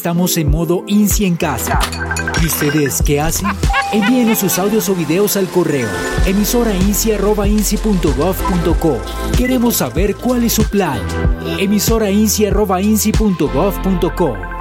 estamos en modo INSI en casa. ¿Y ustedes qué hacen? Envíenos sus audios o videos al correo emisorainsi@insi.gov.co. Queremos saber cuál es su plan. emisorainsi@insi.gov.co.